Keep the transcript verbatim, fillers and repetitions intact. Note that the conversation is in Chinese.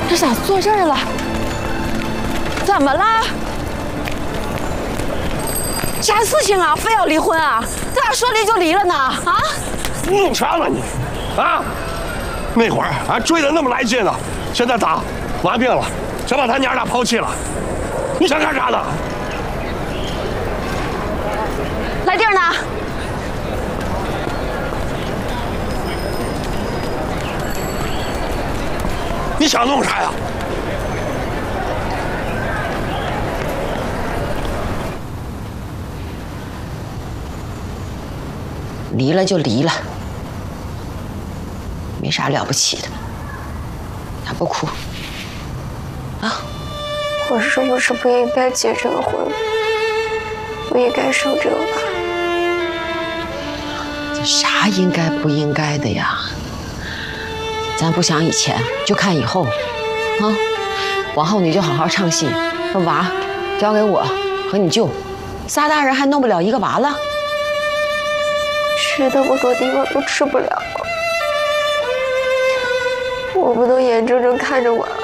这咋坐这儿了？怎么了？啥事情啊？非要离婚啊？这咋说离就离了呢？啊？ 你弄啥了你？啊？那会儿还追得那么来劲呢，现在咋？完病了，想把他娘俩抛弃了？你想干啥呢？ 来地儿呢？ 你想弄啥呀？ 离了就离了，没啥了不起的，还不哭啊？ 我是不是不应该结这个婚？不应该生这个娃？ 这啥应该不应该的呀？咱不想以前，就看以后，啊！往后你就好好唱戏，这娃交给我和你舅，仨大人还弄不了一个娃了。 去那么多地方都吃不了，我不能眼睁睁看着娃